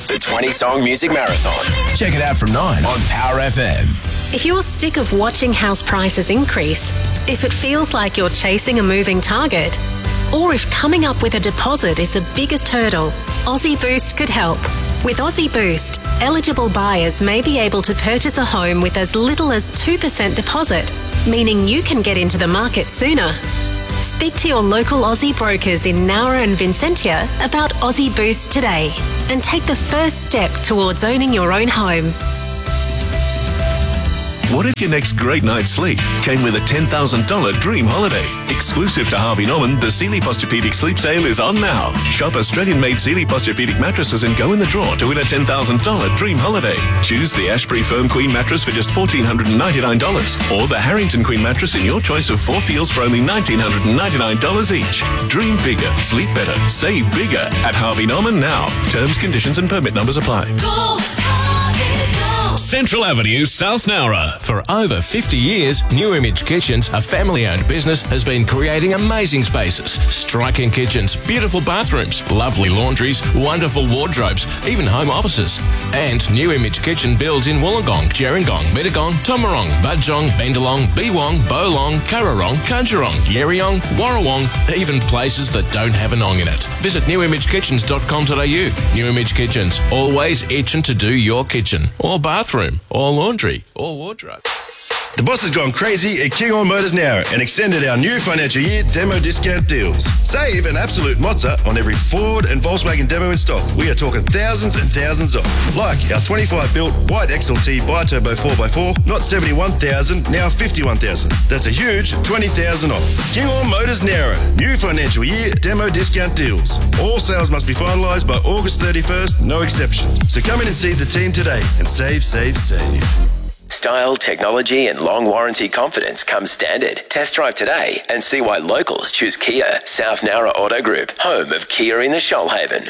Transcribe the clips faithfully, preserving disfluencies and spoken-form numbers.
the twenty-song music marathon. Check it out from nine on Power F M. If you're sick of watching house prices increase, if it feels like you're chasing a moving target, or if coming up with a deposit is the biggest hurdle, Aussie Boost could help. With Aussie Boost, eligible buyers may be able to purchase a home with as little as two percent deposit, meaning you can get into the market sooner. Speak to your local Aussie brokers in Nowra and Vincentia about Aussie Boost today and take the first step towards owning your own home. What if your next great night's sleep came with a ten thousand dollars dream holiday? Exclusive to Harvey Norman, the Sealy Posturepedic Sleep Sale is on now. Shop Australian-made Sealy Posturepedic mattresses and go in the draw to win a ten thousand dollars dream holiday. Choose the Ashbury Firm Queen mattress for just one thousand four hundred ninety-nine dollars or the Harrington Queen mattress in your choice of four feels for only one thousand nine hundred ninety-nine dollars each. Dream bigger, sleep better, save bigger at Harvey Norman now. Terms, conditions and permit numbers apply. Go, Harvey, go. Central Avenue, South Nowra. For over fifty years, New Image Kitchens, a family-owned business, has been creating amazing spaces. Striking kitchens, beautiful bathrooms, lovely laundries, wonderful wardrobes, even home offices. And New Image Kitchen builds in Wollongong, Gerringong, Mittagong, Tomarong, Budjong, Bendalong, Beewong, Bolong, Currarong, Kunjarong, Yerriong, Warrawong, even places that don't have an ong in it. Visit new image kitchens dot com dot a u. New Image Kitchens, always itching to do your kitchen, or bathroom, or laundry, or wardrobe. The boss has gone crazy at King All Motors now and extended our new financial year demo discount deals. Save an absolute mozza on every Ford and Volkswagen demo in stock. We are talking thousands and thousands off. Like our twenty-five built white X L T bi-turbo four by four, not seventy-one thousand, now fifty-one thousand. That's a huge twenty thousand off. King All Motors Nowra. New financial year demo discount deals. All sales must be finalised by August thirty-first, no exceptions. So come in and see the team today and save, save, save. Style, technology and long warranty confidence come standard. Test drive today and see why locals choose Kia. South Nowra Auto Group, home of Kia in the Shoalhaven.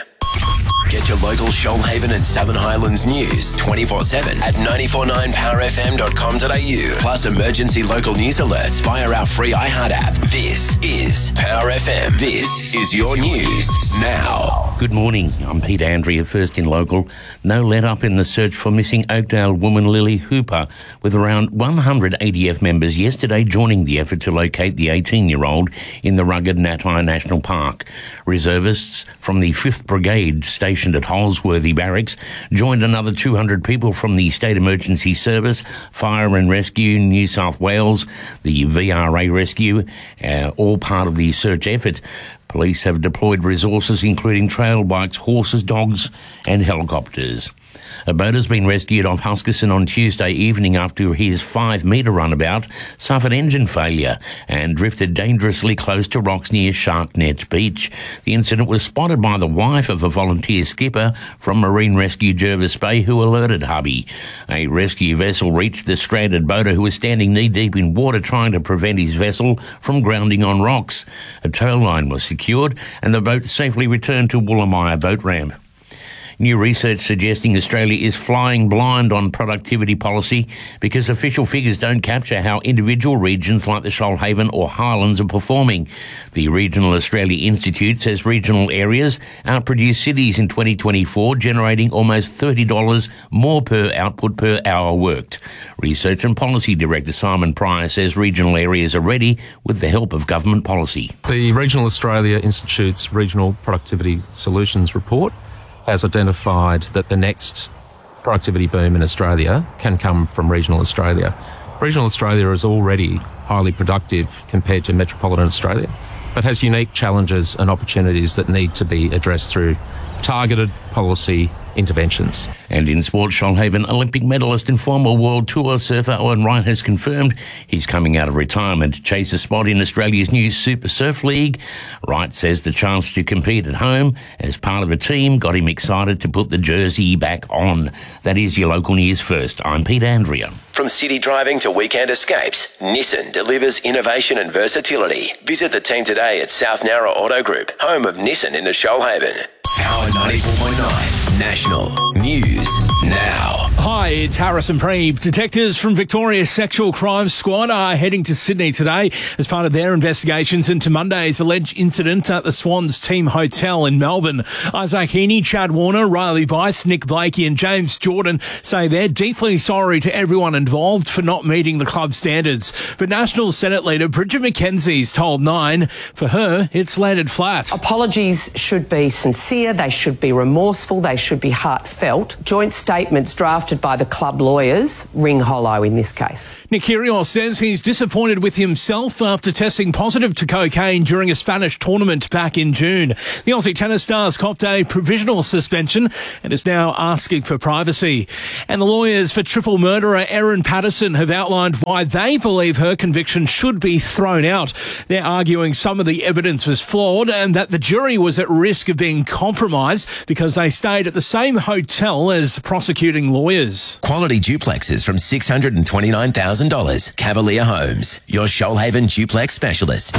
Get your local Shoalhaven and Southern Highlands news twenty-four seven at nine forty-nine power f m dot com dot a u. Plus emergency local news alerts via our free iHeart app. This is Power F M. This is your news now. Good morning. I'm Pete Andrea, first in local. No let up in the search for missing Oakdale woman Lily Hooper, with around one hundred A D F members yesterday joining the effort to locate the eighteen-year-old in the rugged Natai National Park. Reservists from the fifth Brigade stationed at Holsworthy Barracks joined another two hundred people from the State Emergency Service, Fire and Rescue New South Wales, the V R A Rescue, uh, all part of the search effort. Police have deployed resources including trail bikes, horses, dogs and helicopters. A boat has been rescued off Huskisson on Tuesday evening after his five-metre runabout suffered engine failure and drifted dangerously close to rocks near Sharknet Beach. The incident was spotted by the wife of a volunteer skipper from Marine Rescue Jervis Bay, who alerted hubby. A rescue vessel reached the stranded boater, who was standing knee-deep in water trying to prevent his vessel from grounding on rocks. A tow line was secured and the boat safely returned to Woolamaya boat ramp. New research suggesting Australia is flying blind on productivity policy because official figures don't capture how individual regions like the Shoalhaven or Highlands are performing. The Regional Australia Institute says regional areas outproduced cities in twenty twenty-four, generating almost thirty dollars more per output per hour worked. Research and Policy Director Simon Pryor says regional areas are ready with the help of government policy. The Regional Australia Institute's Regional Productivity Solutions report has identified that the next productivity boom in Australia can come from regional Australia. Regional Australia is already highly productive compared to metropolitan Australia, but has unique challenges and opportunities that need to be addressed through targeted policy interventions. And in sport, Shoalhaven Olympic medalist and former World Tour surfer Owen Wright has confirmed he's coming out of retirement to chase a spot in Australia's new Super Surf League. Wright says the chance to compete at home as part of a team got him excited to put the jersey back on. That is your local news first. I'm Pete Andrea. From city driving to weekend escapes, Nissan delivers innovation and versatility. Visit the team today at South Nowra Auto Group, home of Nissan in the Shoalhaven. Power ninety-four point nine National News Now. Hi, it's Harrison Preeb. Detectives from Victoria's Sexual Crimes Squad are heading to Sydney today as part of their investigations into Monday's alleged incident at the Swans Team Hotel in Melbourne. Isaac Heaney, Chad Warner, Riley Bice, Nick Blakey and James Jordan say they're deeply sorry to everyone involved for not meeting the club standards. But National Senate leader Bridget McKenzie's told Nine, for her, it's landed flat. Apologies should be sincere, they should be remorseful, they should be heartfelt. Joint statements drafted by the club lawyers ring hollow in this case. Nick Kyrgios says he's disappointed with himself after testing positive to cocaine during a Spanish tournament back in June. The Aussie tennis star's copped a provisional suspension and is now asking for privacy. And the lawyers for triple murderer Erin Patterson have outlined why they believe her conviction should be thrown out. They're arguing some of the evidence was flawed and that the jury was at risk of being compromised because they stayed at the same hotel as prosecuting lawyers. Quality duplexes from six hundred twenty-nine thousand dollars. Cavalier Homes, your Shoalhaven duplex specialist.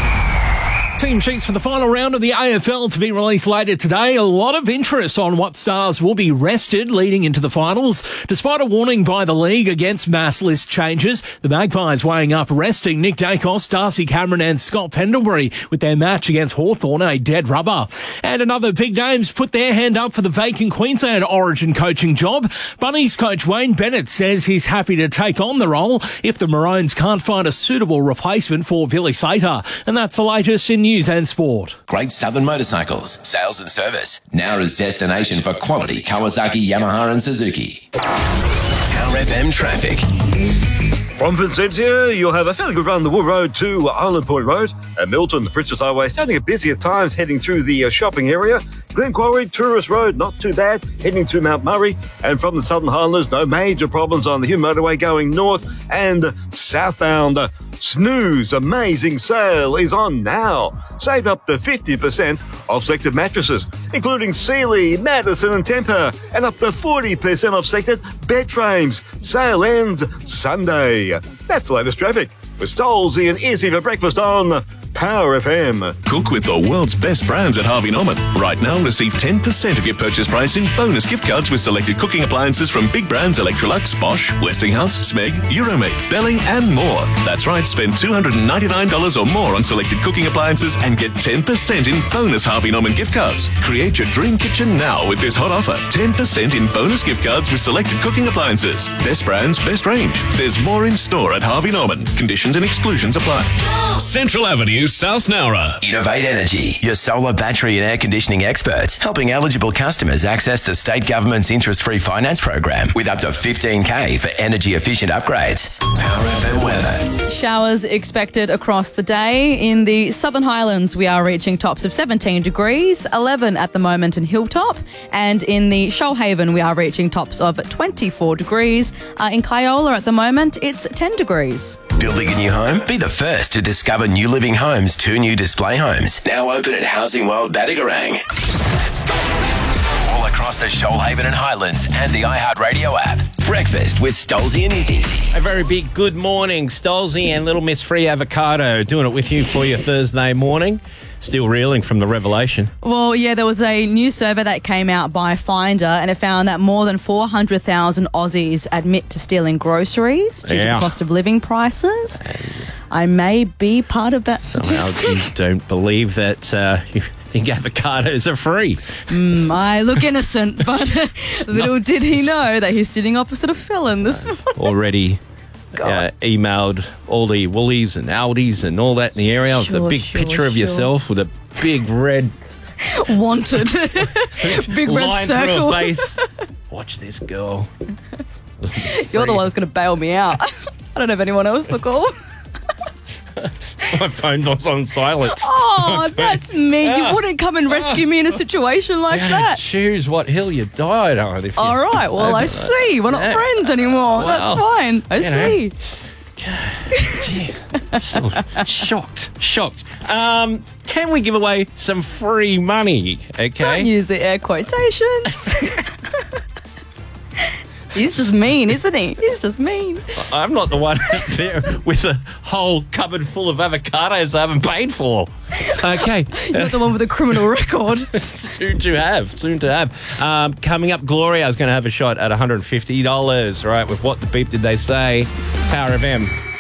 Team sheets for the final round of the A F L to be released later today. A lot of interest on what stars will be rested leading into the finals. Despite a warning by the league against mass list changes, the Magpies weighing up resting Nick Dacos, Darcy Cameron and Scott Pendlebury with their match against Hawthorn a dead rubber. And another big names put their hand up for the vacant Queensland Origin coaching job. Bunnies coach Wayne Bennett says he's happy to take on the role if the Maroons can't find a suitable replacement for Billy Slater. And that's the latest in news and sport. Great Southern Motorcycles, sales and service. Nowra's destination for quality Kawasaki, Yamaha and Suzuki. Power F M traffic. From Vincentia, you'll have a fairly good run the Wood Road to Island Point Road. At Milton, the Princess Highway starting at busy at times heading through the uh, shopping area. Glen Quarry, Tourist Road, not too bad, heading to Mount Murray. And from the Southern Highlanders, no major problems on the Hume Motorway going north and southbound. Snooze Amazing Sale is on now. Save up to fifty percent off selected mattresses, including Sealy, Madison and Tempur, and up to forty percent off selected bed frames. Sale ends Sunday. That's the latest traffic with Stolzy and Izzy for breakfast on Power F M. Cook with the world's best brands at Harvey Norman. Right now, receive ten percent of your purchase price in bonus gift cards with selected cooking appliances from big brands Electrolux, Bosch, Westinghouse, Smeg, Euromate, Belling and more. That's right, spend two hundred ninety-nine dollars or more on selected cooking appliances and get ten percent in bonus Harvey Norman gift cards. Create your dream kitchen now with this hot offer. ten percent in bonus gift cards with selected cooking appliances. Best brands, best range. There's more in store at Harvey Norman. Conditions and exclusions apply. Central Avenue, South Nowra. Innovate Energy, your solar battery and air conditioning experts, helping eligible customers access the state government's interest-free finance program with up to fifteen K for energy-efficient upgrades. Power F M weather. Showers expected across the day. In the Southern Highlands, we are reaching tops of seventeen degrees, eleven at the moment in Hilltop, and in the Shoalhaven, we are reaching tops of twenty-four degrees. Uh, in Kyola at the moment, it's ten degrees. Building a new home? Be the first to discover New Living Homes, two new display homes. Now open at Housing World Battigarang. All across the Shoalhaven and Highlands and the iHeartRadio app. Breakfast with Stolzy and Izzy. A very big good morning, Stolzy and Little Miss Free Avocado. Doing it with you for your Thursday morning. Still reeling from the revelation. Well, yeah, there was a new survey that came out by Finder and it found that more than four hundred thousand Aussies admit to stealing groceries due Yeah. to the cost of living prices. I may be part of that Somehow statistic. you don't believe that uh, you think avocados are free. Mm, I look innocent, but little did he know that he's sitting opposite a felon this morning. Already uh, emailed all the Woolies and Aldis and all that in the area with Sure, a big sure, picture of sure. yourself with a big red Wanted. Big red line through circle. her face. Watch this girl. You're the one that's going to bail me out. I don't have anyone else to call. My phone was on silence. Oh, that's mean. Yeah. You wouldn't come and rescue me in a situation like You that. choose what hill you died on. If you All right, well, I open see. We're not Yeah. friends anymore. Well, That's fine. I you know. see. Jeez. Still shocked. Shocked. Um, can we give away some free money? Okay. Don't use the air quotations. He's just mean, isn't he? He's just mean. I'm not the one there with a whole cupboard full of avocados I haven't paid for. Okay. You're the one with a criminal record. Soon to have. Soon to have. Um, coming up, Gloria is going to have a shot at one hundred fifty dollars, right, with What the Beep Did They Say? Power F M.